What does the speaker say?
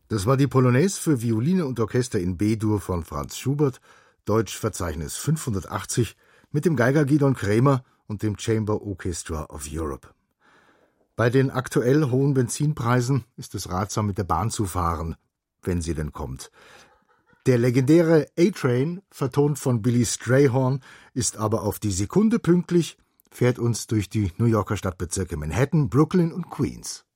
Das war die Polonaise für Violine und Orchester in B-Dur von Franz Schubert, Deutsch Verzeichnis 580, mit dem Geiger Gidon Kremer und dem Chamber Orchestra of Europe. Bei den aktuell hohen Benzinpreisen ist es ratsam, mit der Bahn zu fahren, wenn sie denn kommt. Der legendäre A-Train, vertont von Billy Strayhorn, ist aber auf die Sekunde pünktlich, fährt uns durch die New Yorker Stadtbezirke Manhattan, Brooklyn und Queens.